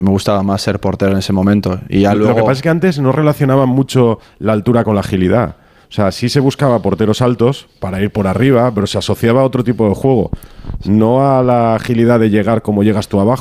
me gustaba más ser portero en ese momento. Y ya Lo luego... que pasa es que antes no relacionaban mucho la altura con la agilidad. O sea, sí se buscaba porteros altos para ir por arriba, pero se asociaba a otro tipo de juego. No a la agilidad de llegar como llegas tú abajo.